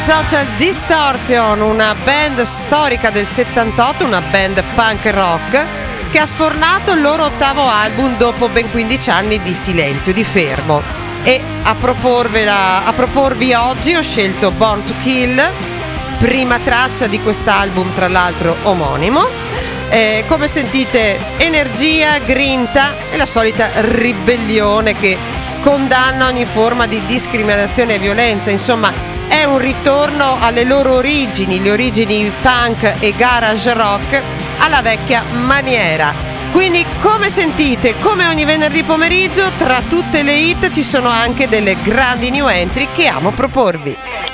Social Distortion, una band storica del 78, una band punk rock che ha sfornato il loro ottavo album dopo ben 15 anni di silenzio, di fermo. E a proporvi oggi ho scelto Born to Kill, prima traccia di quest'album, tra l'altro omonimo. Come sentite, energia, grinta e la solita ribellione che condanna ogni forma di discriminazione e violenza. Insomma, è un ritorno alle loro origini, le origini punk e garage rock alla vecchia maniera. Quindi, come sentite, come ogni venerdì pomeriggio, tra tutte le hit ci sono anche delle grandi new entry che amo proporvi.